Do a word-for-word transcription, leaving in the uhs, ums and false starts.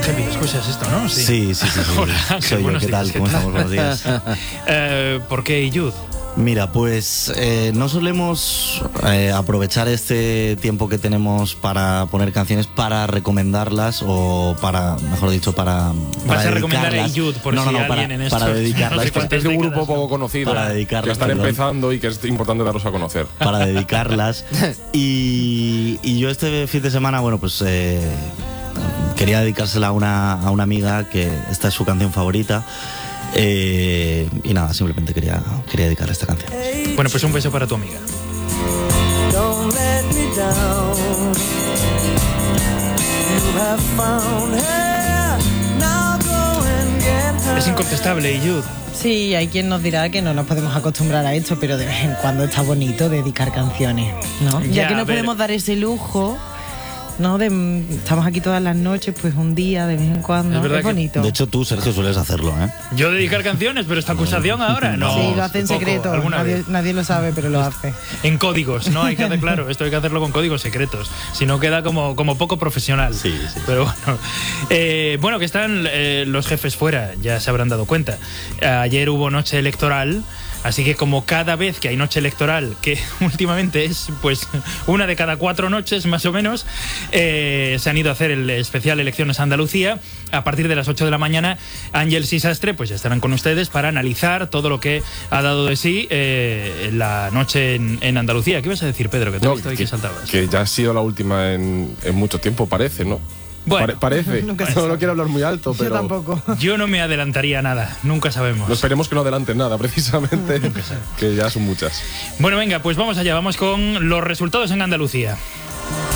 Ángel, escuchas esto, ¿no? Sí, sí, sí. sí, sí. Hola, Ángel, Soy yo, ¿qué tal? días, ¿Cómo estamos? Buenos días. eh, ¿Por qué Iyud? Mira, pues eh, no solemos eh, aprovechar este tiempo que tenemos para poner canciones para recomendarlas o para, mejor dicho, para, para Vas a recomendar a Iyud por no, si no, no, alguien para, en esto para dedicarlas, no sé para, cuántas Es de un décadas, grupo ¿no? poco conocido Para dedicarlas, que están perdón. empezando y que es importante darlos a conocer. para dedicarlas. Y, y yo este fin de semana, bueno, pues eh, quería dedicársela a una, a una amiga que esta es su canción favorita. Eh, y nada, simplemente quería, quería dedicarle esta canción. Bueno, pues un beso para tu amiga. Don't let me down. You have found her. Now go and get her. Es incontestable, Iyud. Sí, hay quien nos dirá que no nos podemos acostumbrar a esto, pero de vez en cuando está bonito dedicar canciones, ¿no? Ya, Ya, que a no ver. podemos dar ese lujo, ¿no? De, estamos aquí todas las noches, pues un día, de vez en cuando. Es verdad Es que- bonito. De hecho, tú, Sergio, sueles hacerlo, ¿eh? Yo dedicar canciones, pero esta acusación ahora, no. sí, lo hace en poco, secreto. alguna Nadie, vez. nadie lo sabe, pero lo hace. En códigos, ¿no? Hay que hacer, claro, esto hay que hacerlo con códigos secretos. Si no, queda como, como poco profesional. Sí, sí. Pero bueno. Eh, bueno, que están eh, los jefes fuera, ya se habrán dado cuenta. Ayer hubo noche electoral. Así que como cada vez que hay noche electoral, que últimamente es pues una de cada cuatro noches más o menos, eh, se han ido a hacer el especial Elecciones Andalucía. A partir de las ocho de la mañana, Ángeles y Sastre pues ya estarán con ustedes para analizar todo lo que ha dado de sí eh, la noche en, en Andalucía. ¿Qué ibas a decir, Pedro? Que te he No, visto ahí que saltabas. que ya ha sido la última en, en mucho tiempo, parece, ¿no? Bueno. Pare- parece. Nunca se No, sabe. no quiero hablar muy alto, pero Yo tampoco. Yo no me adelantaría nada, nunca sabemos. no esperemos que no adelanten nada, precisamente, que ya son muchas. Bueno, venga, pues vamos allá, vamos con los resultados en Andalucía.